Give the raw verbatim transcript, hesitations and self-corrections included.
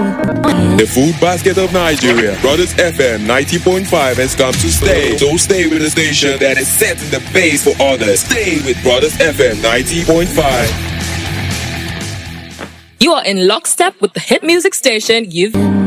The food basket of Nigeria, Brothers F M ninety point five has come to stay. So stay with the station that is setting the pace for others. Stay with Brothers F M ninety point five. You are in lockstep with the hit music station you've...